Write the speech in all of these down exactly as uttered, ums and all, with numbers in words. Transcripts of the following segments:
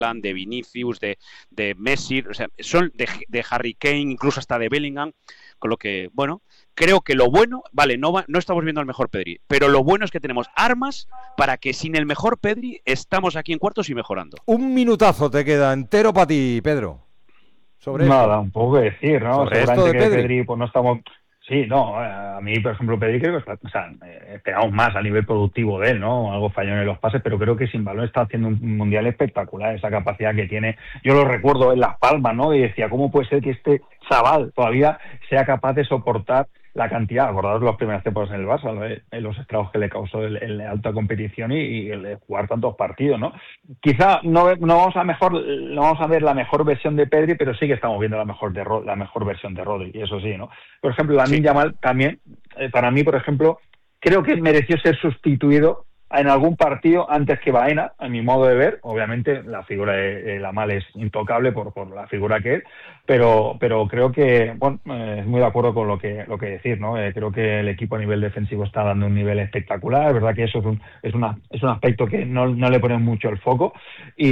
de Vinicius, de, de Messi, o sea, son de, de Harry Kane, incluso hasta de Bellingham, con lo que, bueno, creo que lo bueno, vale, no, va, no estamos viendo al mejor Pedri, pero lo bueno es que tenemos armas para que sin el mejor Pedri estamos aquí en cuartos y mejorando. Un minutazo te queda entero para ti, Pedro. Sobre Nada, esto. Un poco que decir, ¿no? Sobre esto de que Pedri. Pedri, pues no estamos... Sí, no, a mí, por ejemplo, Pedri creo que está, o sea, esperamos más a nivel productivo de él, ¿no? Algo falló en los pases, pero creo que sin balón está haciendo un mundial espectacular, esa capacidad que tiene. Yo lo recuerdo en Las Palmas, ¿no? Y decía, ¿cómo puede ser que este chaval todavía sea capaz de soportar la cantidad? Acordaros los primeros tiempos en el Barça, en los estragos que le causó el, el alta competición y, y el jugar tantos partidos, ¿no? Quizá no, no vamos a mejor, no vamos a ver la mejor versión de Pedri, pero sí que estamos viendo la mejor de la mejor versión de Rodri, y eso sí, ¿no? Por ejemplo, Lamine Yamal también, eh, para mí, por ejemplo, creo que mereció ser sustituido en algún partido antes que Baena, a mi modo de ver. Obviamente la figura de, de Yamal es intocable por, por la figura que es, pero pero creo que, bueno, eh, es muy de acuerdo con lo que lo que decir, ¿no? Eh, creo que el equipo a nivel defensivo está dando un nivel espectacular, es verdad que eso es un, es una, es un aspecto que no, no le ponen mucho el foco, y,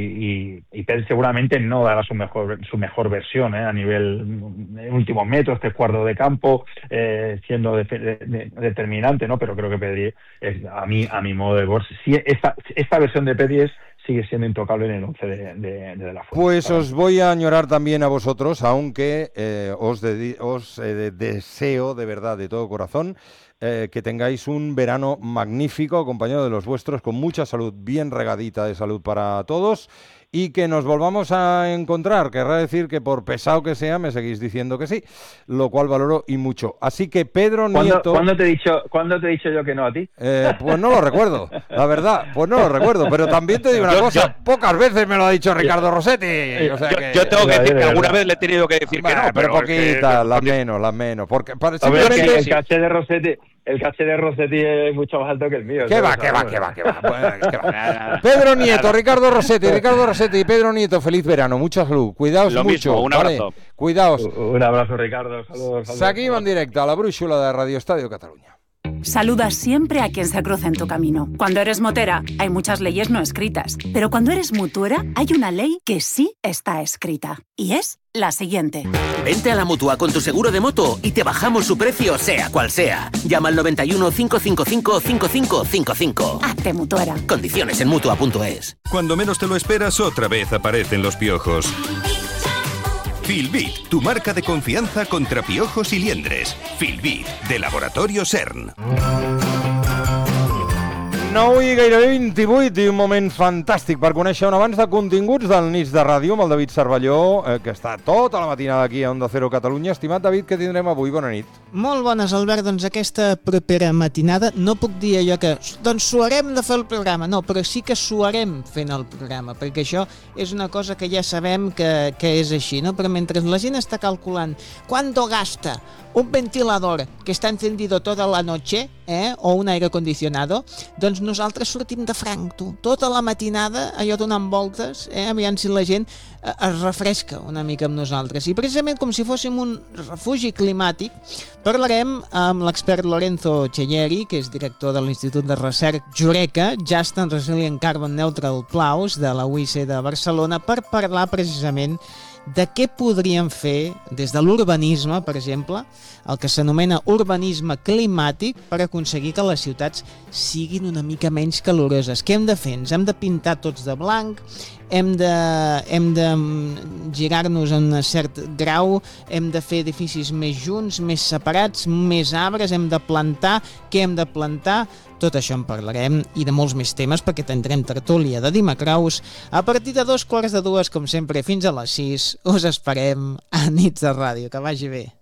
y, y Pedri seguramente no dará su mejor su mejor versión, ¿eh? A nivel de últimos metros, tres cuartos de campo, eh, siendo de, de, de, determinante, ¿no? Pero creo que Pedri es, a mí a mí modo de ver, si esta, esta versión de Pedri es, sigue siendo intocable en el once de, de, de la Fuente. Pues os voy a añorar también a vosotros, aunque eh, os, de, os eh, de, deseo de verdad, de todo corazón, eh, que tengáis un verano magnífico, acompañado de los vuestros, con mucha salud, bien regadita de salud para todos, y que nos volvamos a encontrar. Querrá decir que por pesado que sea, me seguís diciendo que sí, lo cual valoro y mucho. Así que Pedro Nieto... ¿Cuándo te he dicho, ¿cuándo te he dicho yo que no a ti? Eh, pues no lo recuerdo, la verdad, pues no lo recuerdo, pero también te digo una yo, cosa, yo, pocas veces me lo ha dicho Ricardo Rossetti. O sea yo, que... yo tengo que decir que alguna vez le he tenido que decir bueno, que no, pero, pero poquitas, que, las porque... menos, las menos, porque para, simplemente... ver, el, el caché de Rossetti... El caché de Rossetti es mucho más alto que el mío. ¿Qué va, qué va, qué va, qué va? Pedro Nieto, Ricardo Rossetti, Ricardo Rossetti y Pedro Nieto, feliz verano, mucha salud, cuidaos Lo mucho. Mismo, un abrazo. Vale, cuidaos. Un abrazo, Ricardo. Saludos. saludos Seguim en directe a la brúixola de Radio Estadio Cataluña. Saludas siempre a quien se cruza en tu camino. Cuando eres motera, hay muchas leyes no escritas. Pero cuando eres mutuera, hay una ley que sí está escrita. Y es la siguiente. Vente a la Mutua con tu seguro de moto y te bajamos su precio, sea cual sea. Llama al noventa y uno, cinco cinco cinco, cinco cinco cinco cinco. Hazte mutuera. Condiciones en Mutua punto es. Cuando menos te lo esperas, otra vez aparecen los piojos. Filbit, tu marca de confianza contra piojos y liendres. Filbit, de Laboratorio CERN. nou i gairebé vint-i-vuit, i un moment fantàstic per conèixer un abans de continguts del Nits de Ràdio amb el David Cervelló, eh, que està tota la matinada aquí a Onda Cero Catalunya. Estimat David, què tindrem avui? Bona nit. Molt bones, Albert. Doncs aquesta propera matinada no puc dir allò que doncs suarem de fer el programa, no, però sí que suarem fent el programa, perquè això és una cosa que ja sabem que, que és així, no? Però mentre la gent està calculant quanto gasta un ventilador que està encendido toda la noche, eh, o un aire acondicionado, doncs nosaltres sortim de franc, tu. Tota la matinada, allò donant voltes, eh, aviam si la gent eh, es refresca una mica amb nosaltres. I precisament com si fóssim un refugi climàtic, parlarem amb l'expert Lorenzo Cellleri, que és director de l'Institut de Recerca Jureca, Just and Resilient Carbon Neutral Plaus, de la U I C de Barcelona, per parlar precisament de què podríem fer des de l'urbanisme, per exemple, el que s'anomena urbanisme climàtic, per aconseguir que les ciutats siguin una mica menys caloroses. Què hem de fer? Ens hem de pintar tots de blanc, hem de, hem de girar-nos en un cert grau, hem de fer edificis més junts, més separats, més arbres, hem de plantar, què hem de plantar? Tot això en parlarem i de molts més temes perquè tindrem tertúlia de dimecraus a partir de dos quarts de dues, com sempre, fins a les sis. Us esperem a Nits de Ràdio. Que vagi bé.